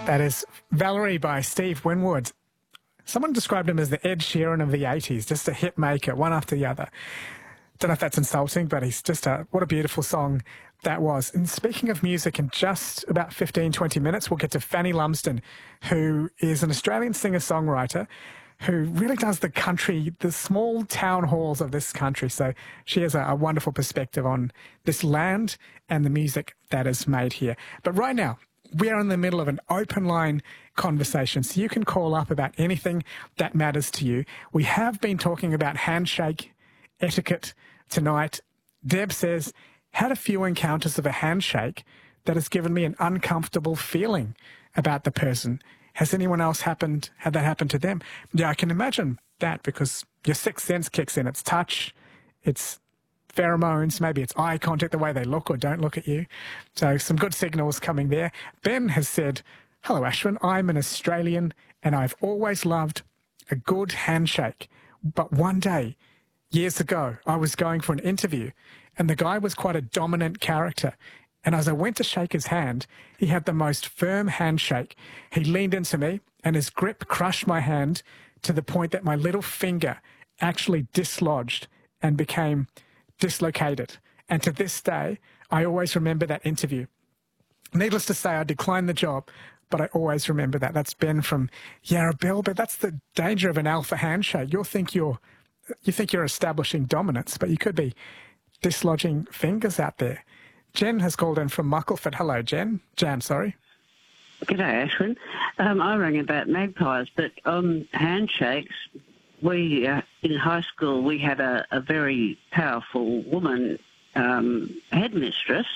That is Valerie by Steve Winwood. Someone described him as the Ed Sheeran of the 80s, just a hit maker, one after the other. Don't know if that's insulting, but he's just what a beautiful song that was. And speaking of music, in just about 15, 20 minutes, we'll get to Fanny Lumsden, who is an Australian singer-songwriter who really does the country, the small town halls of this country. So she has a wonderful perspective on this land and the music that is made here. But right now, we are in the middle of an open line conversation, so you can call up about anything that matters to you. We have been talking about handshake etiquette tonight. Deb says, had a few encounters of a handshake that has given me an uncomfortable feeling about the person. Has anyone else had that happen to them? Yeah, I can imagine that, because your sixth sense kicks in. It's touch, it's pheromones, maybe it's eye contact, the way they look or don't look at you. So some good signals coming there. Ben has said, hello Ashwin, I'm an Australian and I've always loved a good handshake. But one day, years ago, I was going for an interview and the guy was quite a dominant character. And as I went to shake his hand, he had the most firm handshake. He leaned into me and his grip crushed my hand to the point that my little finger actually dislodged and became dislocated. And to this day, I always remember that interview. Needless to say, I declined the job, but I always remember that. That's Ben from Yarrabell, but that's the danger of an alpha handshake. You think you're establishing dominance, but you could be dislodging fingers out there. Jen has called in from Muckleford. Hello, Jan, sorry. G'day, Ashwin. I rang about magpies, but on handshakes, we, in high school, we had a very powerful woman headmistress,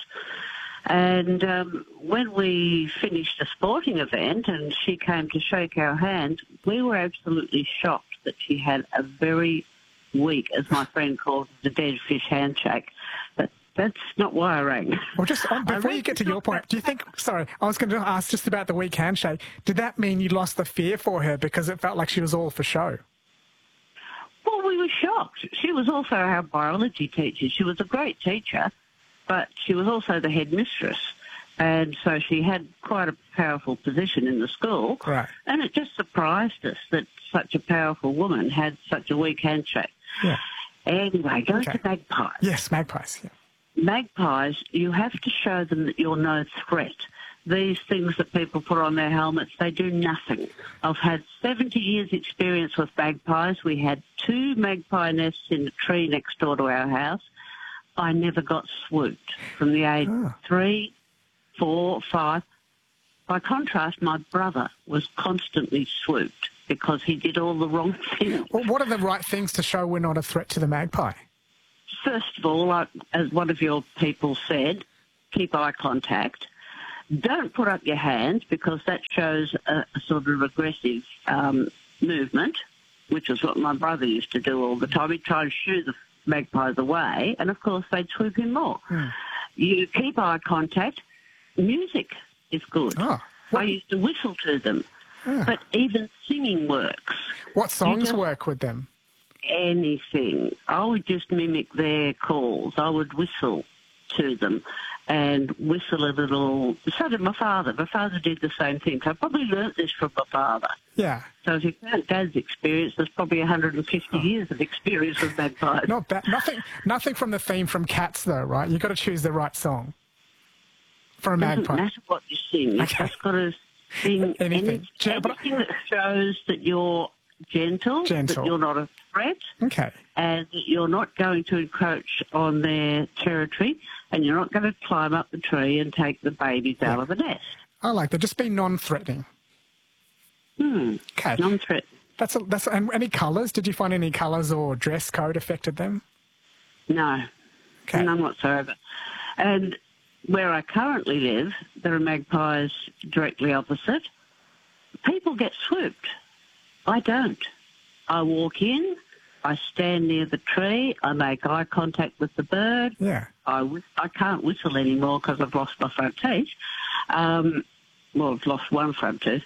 and when we finished a sporting event and she came to shake our hand, we were absolutely shocked that she had a very weak, as my friend called it, the dead fish handshake. But that's not why I rang. Well, just before you get to your point, do you think, sorry, I was going to ask just about the weak handshake. Did that mean you lost the fear for her because it felt like she was all for show? Well, we were shocked. She was also our biology teacher. She was a great teacher, but she was also the headmistress. And so she had quite a powerful position in the school. Right. And it just surprised us that such a powerful woman had such a weak handshake. Yeah. Anyway, go to magpies. Yes, magpies. Yeah. Magpies, you have to show them that you're no threat. These things that people put on their helmets, they do nothing. I've had 70 years' experience with magpies. We had 2 magpie nests in the tree next door to our house. I never got swooped from the age 3, 4, 5. By contrast, my brother was constantly swooped because he did all the wrong things. Well, what are the right things to show we're not a threat to the magpie? First of all, like, as one of your people said, keep eye contact. Don't put up your hands because that shows a sort of aggressive movement, which is what my brother used to do all the time. He'd try and shoo the magpies away, and of course they'd swoop him more. You keep eye contact. Music is good. I used to whistle to them, but even singing works. What songs work with them? Anything. I would just mimic their calls. I would whistle to them and whistle a little. So did my father. My father did the same thing. So I probably learnt this from my father. Yeah. So if you count Dad's experience, there's probably 150 years of experience with magpies. Not bad. Nothing from the theme from Cats, though, right? You've got to choose the right song for a magpie. It doesn't matter what you sing. You've just got to sing anything that shows that you're gentle, that you're not a threat, and that you're not going to encroach on their territory, and you're not going to climb up the tree and take the babies out of the nest. I like that. Just be non-threatening. Okay. Non-threatening. And any colours? Did you find any colours or dress code affected them? No. Okay. None whatsoever. And where I currently live, there are magpies directly opposite. People get swooped. I don't. I walk in, I stand near the tree, I make eye contact with the bird. Yeah. I can't whistle anymore because I've lost my front teeth. Well, I've lost one front tooth.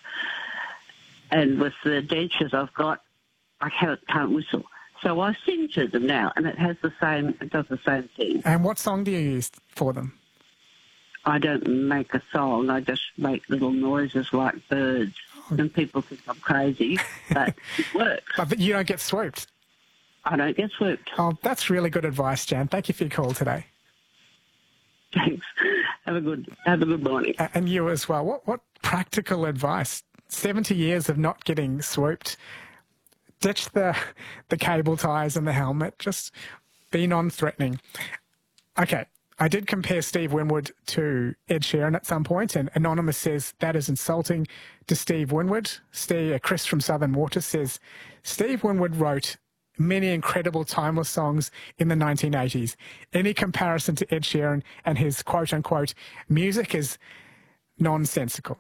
And with the dentures I've got, I can't whistle. So I sing to them now, and it does the same thing. And what song do you use for them? I don't make a song. I just make little noises like birds. And people think I'm crazy, but it works. But you don't get swooped. I don't get swooped. Oh, that's really good advice, Jan. Thank you for your call today. Thanks. Have a good morning. And you as well. What practical advice? 70 years of not getting swooped. Ditch the cable ties and the helmet. Just be non-threatening. Okay, I did compare Steve Winwood to Ed Sheeran at some point, and Anonymous says that is insulting to Steve Winwood. Chris from Southern Water says Steve Winwood wrote many incredible timeless songs in the 1980s. Any comparison to Ed Sheeran and his quote-unquote music is nonsensical.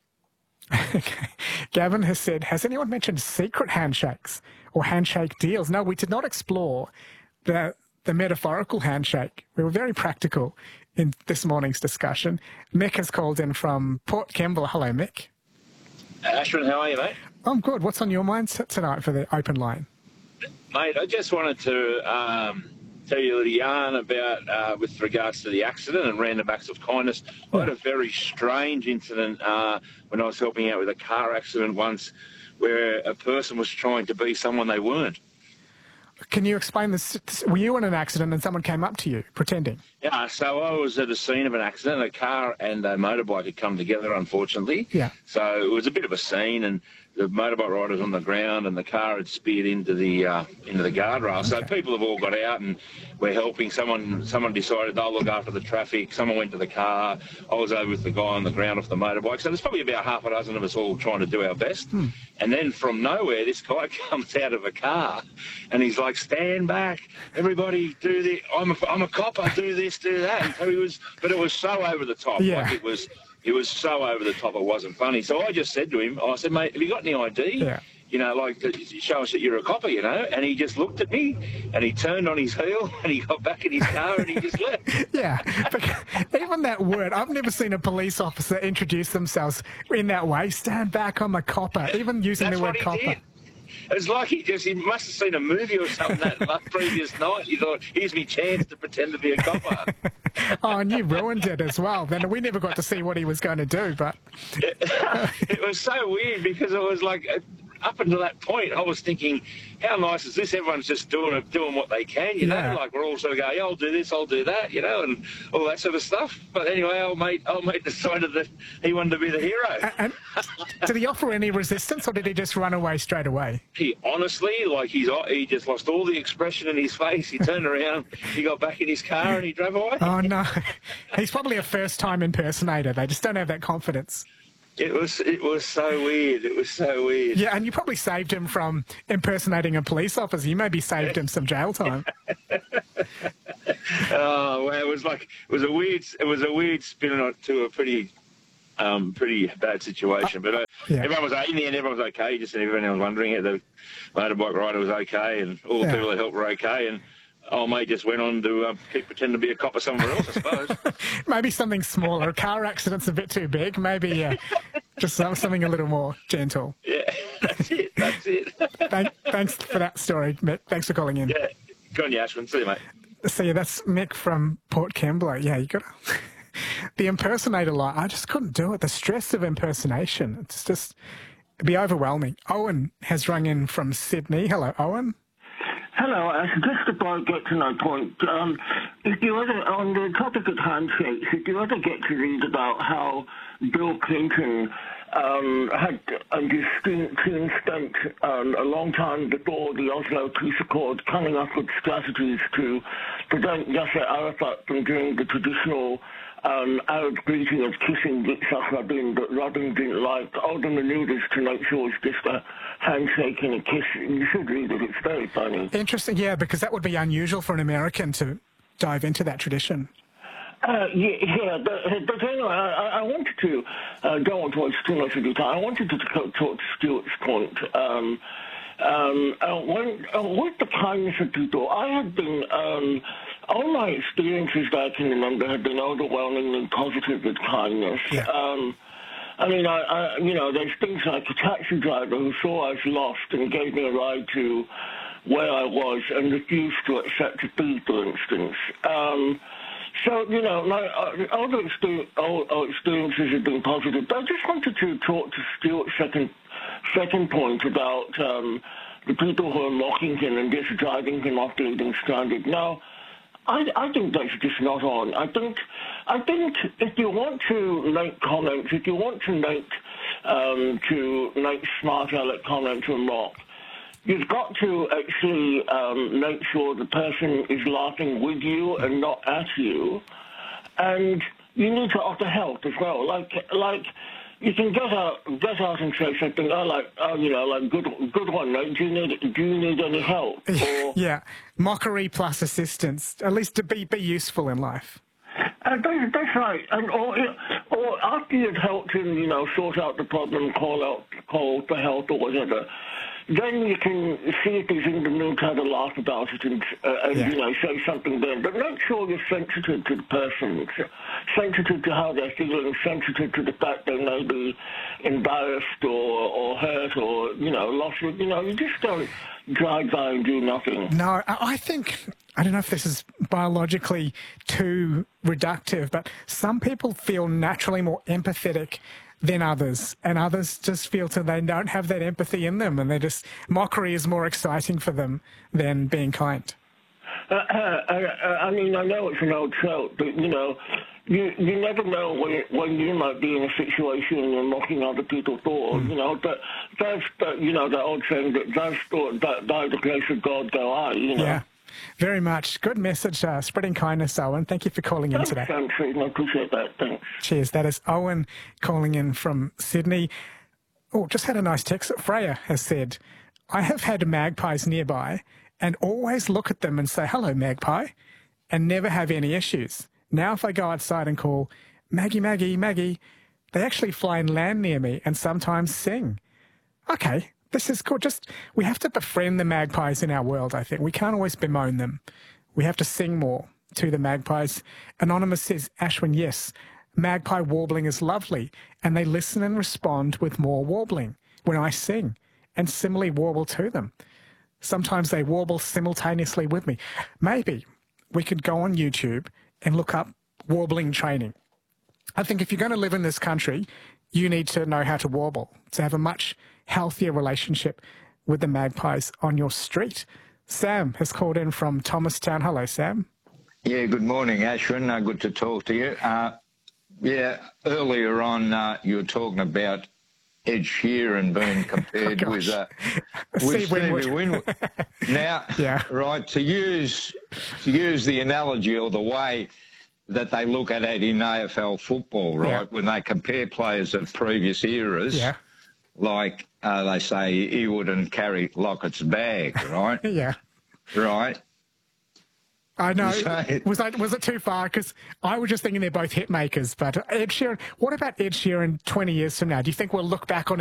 Okay. Gavin has said, has anyone mentioned secret handshakes or handshake deals? No, we did not explore the metaphorical handshake. We were very practical in this morning's discussion. Mick has called in from Port Kembla. Hello, Mick. Ashwin, how are you, mate? I'm good. What's on your mind tonight for the open line? Mate, I just wanted to tell you a little yarn about, with regards to the accident and random acts of kindness. I had a very strange incident when I was helping out with a car accident once where a person was trying to be someone they weren't. Can you explain this? Were you in an accident and someone came up to you pretending? Yeah, so I was at a scene of an accident. A car and a motorbike had come together, unfortunately. Yeah. So it was a bit of a scene, and the motorbike rider was on the ground, and the car had speared into the guardrail. Okay. So people have all got out, and we're helping. Someone decided they'll look after the traffic. Someone went to the car. I was over with the guy on the ground off the motorbike. So there's probably about half a dozen of us all trying to do our best. And then from nowhere, this guy comes out of a car, and he's like, "Stand back, everybody! Do this. I'm a cop. I do this, do that." And so but it was so over the top. Yeah. Like it was so over the top, it wasn't funny. So I just said to him, I said, "Mate, have you got any ID? Yeah. You know, like, to show us that you're a copper, you know?" And he just looked at me, and he turned on his heel, and he got back in his car, and he just left. Yeah, but even that word, I've never seen a police officer introduce themselves in that way. Stand back, I'm a copper. Even using the word copper. Did. It's like he must have seen a movie or something that previous night. He thought, here's me chance to pretend to be a copper. Oh, and you ruined it as well. Then we never got to see what he was going to do, but... It was so weird because it was like... Up until that point, I was thinking, how nice is this? Everyone's just doing what they can, you know? Like, we're all sort of going, yeah, I'll do this, I'll do that, you know, and all that sort of stuff. But anyway, old mate decided that he wanted to be the hero. And did he offer any resistance, or did he just run away straight away? He honestly, like, he just lost all the expression in his face. He turned around, he got back in his car, and he drove away. Oh, no. He's probably a first-time impersonator. They just don't have that confidence. It was so weird. It was so weird. Yeah, and you probably saved him from impersonating a police officer. You maybe saved him some jail time. Oh, well, it was a weird spin to a pretty bad situation. But everyone was in the end. Everyone was okay. Just everyone was wondering it. The motorbike rider was okay, and all the people that helped were okay. And old mate just went on to keep pretending to be a copper somewhere else, I suppose. Maybe something smaller. A car accident's a bit too big. Maybe just something a little more gentle. Yeah, that's it. That's it. Thanks for that story, Mick. Thanks for calling in. Yeah, good on you, Ashwin. See you, mate. See you. That's Mick from Port Kembla. Yeah, you got the impersonator line. I just couldn't do it. The stress of impersonation. It'd be overwhelming. Owen has rung in from Sydney. Hello, Owen. Hello, just about get to my point. If you ever, on the topic of handshakes, if you ever get to read about how Bill Clinton had and his team spent a long time before the Oslo Peace Accord coming up with strategies to prevent Yasser Arafat from doing the traditional Arab greeting of kissing Yitzhak Rabin that Rabin didn't like, all the maneuvers to make sure it's just a handshake and a kiss. You should read it, it's very funny. Interesting, yeah, because that would be unusual for an American to dive into that tradition. But anyway, I wanted to, don't want to waste too much of your time, I wanted to talk to Stuart's point. With the kindness of people, I had been, all my experiences that I can remember have been overwhelmingly positive with kindness. Yeah. I mean, there's things like a taxi driver who saw I was lost and gave me a ride to where I was and refused to accept a fee, for instance. So, you know, all the experiences have been positive. But I just wanted to talk to Stuart's second point about the people who are mocking him and just driving him off building stranded. Now, I think that's just not on. I think if you want to make comments, if you want to make smart aleck comments or mock, you've got to actually make sure the person is laughing with you and not at you, and you need to offer help as well. Like you can get out and say something. Good one. Like, do you need any help? Or, yeah, mockery plus assistance, at least to be useful in life. That's right. And or after you've helped him, you know, sort out the problem, call for help or whatever, then you can see if he's in the mood to have a laugh about it and you know, say something then. But make sure you're sensitive to the person, sensitive to how they're feeling, sensitive to the fact they may be embarrassed or hurt or, you know, lost. You know, you just don't drive by and do nothing. No, I think, I don't know if this is biologically too reductive, but some people feel naturally more empathetic than others, and others just feel they don't have that empathy in them, and mockery is more exciting for them than being kind. I mean, I know it's an old trope, but, you know, you never know when you might be in a situation and you're mocking other people for, you know, but you know, the old saying that by the grace of God go I, you know. Yeah. Very much. Good message, spreading kindness, Owen. Thank you for calling in today. Thanks, I appreciate that. Thanks. Cheers. That is Owen calling in from Sydney. Oh, just had a nice text. Freya has said, I have had magpies nearby and always look at them and say, hello, magpie, and never have any issues. Now if I go outside and call, Maggie, Maggie, Maggie, they actually fly and land near me and sometimes sing. Okay. This is cool. We have to befriend the magpies in our world, I think. We can't always bemoan them. We have to sing more to the magpies. Anonymous says, Ashwin, yes, magpie warbling is lovely, and they listen and respond with more warbling when I sing, and similarly warble to them. Sometimes they warble simultaneously with me. Maybe we could go on YouTube and look up warbling training. I think if you're going to live in this country, you need to know how to warble, to have a much healthier relationship with the magpies on your street. Sam has called in from Thomastown. Hello, Sam. Yeah, good morning, Ashwin. Good to talk to you. Yeah, earlier on you were talking about Ed Sheeran being compared with Stevie Winwood. Now, right, to use the analogy or the way that they look at it in AFL football, right, when they compare players of previous eras, like they say he wouldn't carry Lockett's bag, right? Right. I know. Was it too far? Because I was just thinking they're both hit makers. But Ed Sheeran, what about Ed Sheeran 20 years from now? Do you think we'll look back on